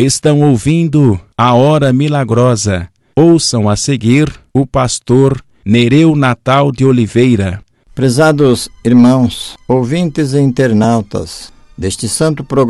Estão ouvindo a Hora Milagrosa. Ouçam a seguir o pastor Nereu Natal de Oliveira. Prezados irmãos, ouvintes e internautas deste santo programa,